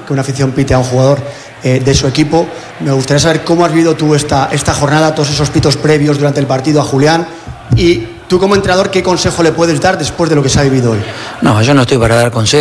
que una afición pite a un jugador de su equipo. Me gustaría saber cómo has vivido tú esta jornada, todos esos pitos previos durante el partido a Julián, y tú como entrenador, ¿qué consejo le puedes dar después de lo que se ha vivido hoy? No, yo no estoy para dar consejos.